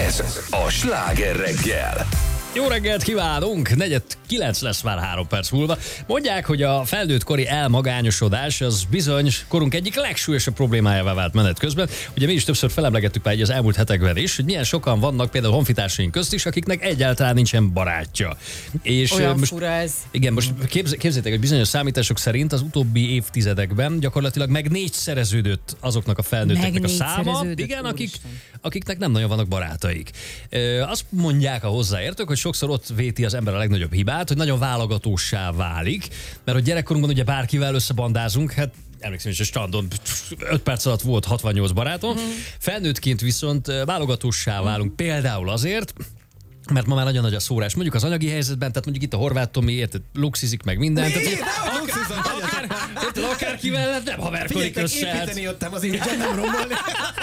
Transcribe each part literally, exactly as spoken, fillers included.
Ez a Sláger reggel. Jó reggelt kívánunk! Negyed kilenc lesz már három perc múlva. Mondják, hogy a felnőttkori elmagányosodás az bizony korunk egyik legsúlyosabb problémájává vált menet közben. Ugye mi is többször felemlegettük már egy az elmúlt hetekben is, hogy milyen sokan vannak például honfitársaink közt is, akiknek egyáltalán nincsen barátja. És olyan most, fura ez. Igen, most képz, képzeljétek, hogy bizonyos számítások szerint az utóbbi évtizedekben gyakorlatilag meg négyszereződött azoknak a felnőtteknek a száma, igen, akik, akiknek nem nagyon vannak barátaik. Ö, azt mondják a hozzáértők, hogy sokszor ott véti az ember a legnagyobb hibát, hogy nagyon válogatóssá válik, mert hogy gyerekkorunkban ugye bárkivel összebandázunk, hát emlékszem is, a strandon öt perc alatt volt hatvannyolc barátom, mm. felnőttként viszont válogatóssá válunk, például azért, mert ma már nagyon nagy a szórás. Mondjuk az anyagi helyzetben, tehát mondjuk itt a Horváth Tomi, érted, luxizik meg minden. Tehát, akár, akár, akárkivel nem haverkodik össze. Építeni jöttem az image, nem romolni.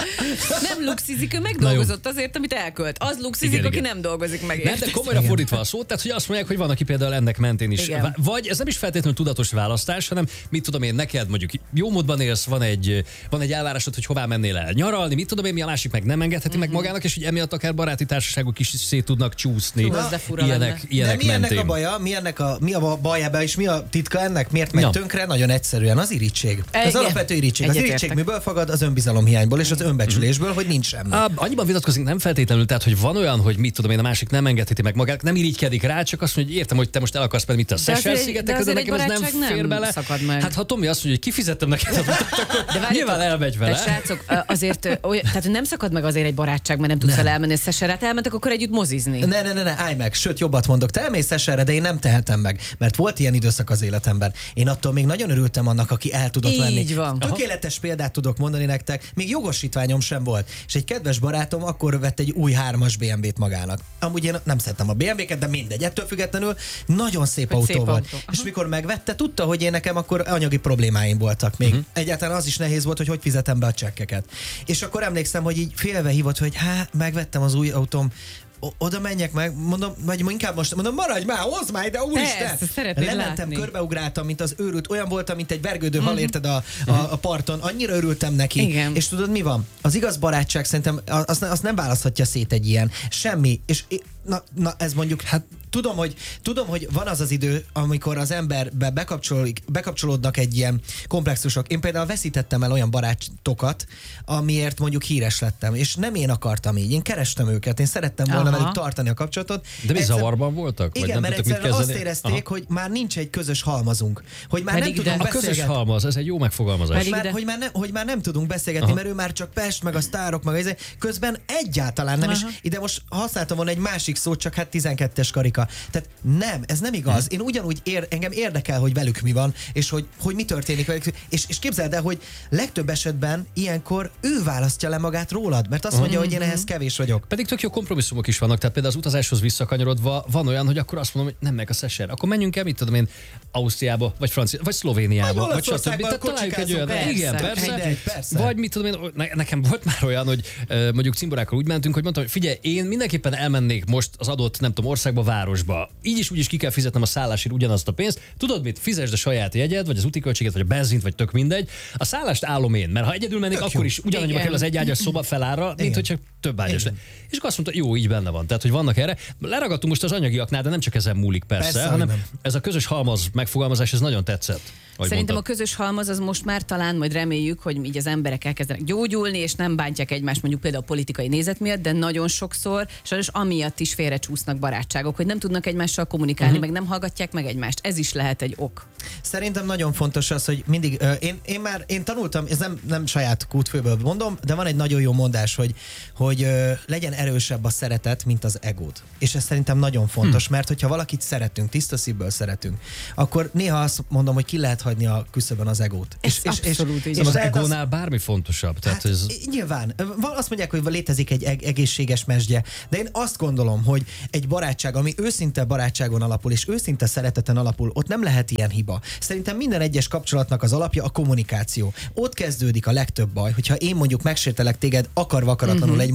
Nem luxizik, ő megdolgozott azért, amit elkölt. Az luxizik, igen, aki igen. nem dolgozik meg. Nem, de komolyra fordítva a szót, tehát hogy azt mondják, hogy van, aki például ennek mentén is. Igen. Vagy ez nem is feltétlenül tudatos választás, hanem mit tudom én, neked mondjuk jó módban élsz, van egy, van egy elvárásod, hogy hová mennél el nyaralni, mit tudom én, mi a másik meg nem engedheti mm-hmm. meg magának, és hogy emiatt akár baráti társaságok is szét tudnak csúszni. Na, ilyenek, ilyenek de mi mentén. ennek a baja? Mi, ennek a, mi a baj ebben, és mi a titka ennek? Miért megy Na. tönkre? Nagyon egyszerűen az irítség. E, Az igen. alapvető irítség. Az Egyetértek. irítség miből fakad? Az önbizalomhiányból és az önbecsülésből, hogy nincs semmi. A, annyiban vitatkozik nem feltétlenül, tehát hogy van olyan, hogy mit tudom én, a másik nem engedheti meg magát, nem irigykedik rá, csak azt mondja, hogy értem, hogy te most el akarsz menni, mit a Seychelles szigetekre, de nekem ez nem fér bele. Meg. Hát ha Tomi azt mondja, hogy kifizettem neked a utat, akkor nyilván elmegy vele. De srácok, azért, olyan, tehát nem szakad meg azért egy barátság, mert nem tudsz el elmenni a Seychellesre, elmentek akkor együtt mozizni. Ne, ne, ne, ne, állj meg, sőt, jobbat mondok. Te elmész Seychellesre, de én nem tehetem meg, mert volt ilyen időszak az életemben. Én attól még nagyon örültem annak, aki el tudott Így menni. van. Tökéletes példát tudok mondani nektek, még jogosítványom sem volt. És egy kedves barátom akkor vett egy új hármas bé em vét magának. Amúgy én nem szerettem a bé em véket, de mindegy, ettől függetlenül nagyon szép Hogy autó szép volt. autó. És mikor megvette, tudta, hogy én nekem akkor anyagi problémáim voltak még. Uh-huh. Egyáltalán az is nehéz volt, hogy hogy fizetem be a csekkeket. És akkor emlékszem, hogy így félve hívott, hogy hát megvettem az új autóm, O- oda menjek meg, mondom, vagy inkább most, mondom, maradj már, hozd már ide, úristen! Persze, szeretnéd Lementem, látni. körbeugráltam, mint az őrült, olyan voltam, mint egy vergődő hal, Mhm. érted a, a, a parton, annyira örültem neki. Igen. És tudod, mi van? Az igaz barátság szerintem, azt, azt nem választhatja szét egy ilyen. Semmi. És na, na ez mondjuk, hát tudom, hogy, tudom, hogy van az az idő, amikor az emberbe bekapcsolódik, bekapcsolódnak egy ilyen komplexusok. Én például veszítettem el olyan barátokat, amiért mondjuk híres lettem, és nem én akartam így. Én kerestem őket, én szerettem volna Aha. velük tartani a kapcsolatot. De mi Egyszer- zavarban voltak? Vagy Igen, nem mert tudtak mit egyszerűen azt kezdeni? érezték, Aha. hogy már nincs egy közös halmazunk. Hogy már Pedig nem de. tudunk A közös beszélgetni. halmaz, ez egy jó megfogalmazás. Hogy Pedig már, de. hogy, már ne, hogy már nem tudunk beszélgetni, Aha. mert ő már csak Pest, meg a sztárok, meg az, közben egyáltalán nem. Aha. És ide most használtam volna egy másik szót, csak hát tizenkettes karika. Tehát nem, ez nem igaz. Én ugyanúgy ér, engem érdekel, hogy velük mi van, és hogy, hogy mi történik velük. És, és képzeld el, hogy legtöbb esetben ilyenkor ő választja le magát rólad, mert azt mondja, hogy én ehhez kevés vagyok. Pedig tök jó kompromisszumok is vannak, tehát például az utazáshoz visszakanyarodva van olyan, hogy akkor azt mondom, hogy nem meg a Seychelles. Akkor menjünk el, mit tudom én, Ausztriába, vagy Francia, vagy Szlovéniába, Vagy vagy stb. Olaszországba, Tehát találjuk egy olyan. persze. Igen, persze. Mindegy, persze. Vagy mit tudom én, ne- nekem volt már olyan, hogy uh, mondjuk cimborákkal úgy mentünk, hogy mondtam, hogy figyelj, én mindenképpen elmennék most az adott, nem tudom, országba, városba. Így is úgy is ki kell fizetnem a szállásért ugyanazt a pénzt. Tudod mit? Fizesd a saját jegyed, vagy az útiköltséget, vagy a benzint, vagy tök mindegy. A szállást állom én, mert ha egyedül mennék, Tök akkor jó. is ugyanannyiba Igen. kell az egy ágyas szoba felára, mint Igen. hogy csak több ágyas. Igen. És akkor azt mondta, jó, így benne van. Tehát, hogy vannak erre. Leragadtunk most az anyagiaknál, de nem csak ezen múlik persze, Persze, hanem hogy nem. ez a közös halmaz megfogalmazás, ez nagyon tetszett. ahogy Szerintem mondtad. a közös halmaz az most már talán, majd reméljük, hogy így az emberek elkezdenek gyógyulni, és nem bántják egymást mondjuk például a politikai nézet miatt, de nagyon sokszor sajnos amiatt is félrecsúsznak barátságok, hogy nem tudnak egymással kommunikálni, uh-huh. meg nem hallgatják meg egymást. Ez is lehet egy ok. Szerintem nagyon fontos az, hogy mindig, uh, én, én már, én tanultam, ez nem, nem saját kútfőből mondom, de van egy nagyon jó mondás, hogy, hogy uh, legyen erősebb a szeretet, mint az egód. És ez szerintem nagyon fontos, hmm. mert hogyha valakit szeretünk, tiszta szívből szeretünk, akkor néha azt mondom, hogy ki lehet hagyni a küszöbön az egót. Ez abszolút így. Az lehet egónál bármi fontosabb. Tehát Hát, ez... Nyilván. Van, azt mondják, hogy létezik egy eg- egészséges mesdje, de én azt gondolom, hogy egy barátság, ami őszinte barátságon alapul, és őszinte szereteten alapul, ott nem lehet ilyen hiba. Szerintem minden egyes kapcsolatnak az alapja a kommunikáció. Ott kezdődik a legtöbb baj, hogyha én mondjuk megsértelek téged akarva akaratlanul uh-huh. egy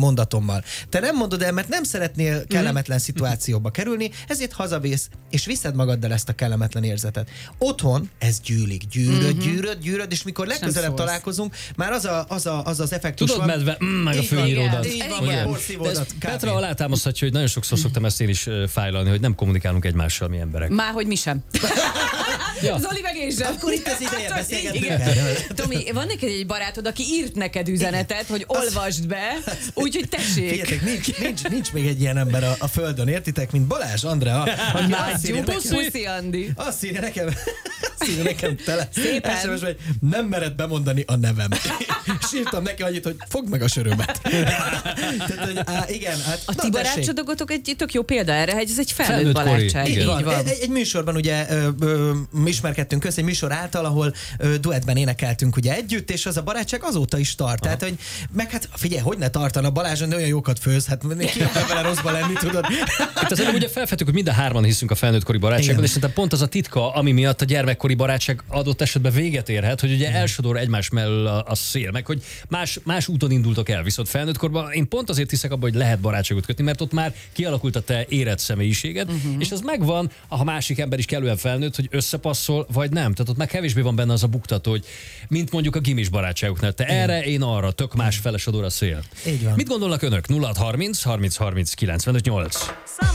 mondatommal. Te nem mondod el, mert nem szeretnél kellemetlen mm. szituációba kerülni, ezért hazavész, és viszed magaddal ezt a kellemetlen érzetet. Otthon ez gyűlik, gyűröd, mm-hmm. gyűröd, gyűröd, és mikor legközelebb találkozunk, már az a, az, a, az, az effektus Tudod, van. medve, mm, meg a főíródat. Petra alátámaszthatja, hogy nagyon sokszor szoktam ezt én is fájlalni, hogy nem kommunikálunk egymással mi emberek. Már hogy mi sem. Ja. Zoli meg én sem. Akkor itt az ideje hát, beszélgetni erről. Tomi, van neked egy barátod, aki írt neked üzenetet, hogy olvasd be, úgyhogy tessék. Figyeljetek, nincs, nincs, nincs még egy ilyen ember a, a földön, értitek, mint Balázs Andrea. Nagyjú, puszi Andi. Azt írja nekem, azt írja nekem tele. Szépen. es em es, hogy nem mered bemondani a nevem. És írtam neki annyit, hogy fogd meg a sörömet. Tehát, hogy, á, igen, hát, a na, ti barátságotok egy tök jó példa erre, hogy ez egy felnőtt barátság. Így van. van. Egy, egy műsorban ugye ö, ö, ismerkedtünk össze, egy műsor által, ahol ö, duettben énekeltünk ugye együtt, és az a barátság azóta is tart. Aha. Tehát, hogy meg hát figyelj, hogy ne tartana, Balázson, de olyan jókat főz, hát ki akar vele rosszba lenni, tudod. Itt azért ugye felfedtük, hogy mind a hárman hiszünk a felnőttkori barátságban, igen. És szerintem pont az a titka, ami miatt a gyermekkori barátság adott esetben véget érhet, hogy ugye elsodor egymás mellől a, a szél, meg hogy más, más úton indultok el. Viszont felnőttkorban én pont azért hiszek abban, hogy lehet barátságot kötni, mert ott már kialakult a te érett személyiséged, uh-huh. és az megvan, ha másik ember is kellően felnőtt, hogy összepasszol, vagy nem. Tehát ott már kevésbé van benne az a buktató, hogy mint mondjuk a gimis barátságoknál. Te igen. erre, én arra, tök más felesodor a szél. Így van. Mit gondolnak önök? nulla hat harminc harminc harminc kilencvenöt nyolc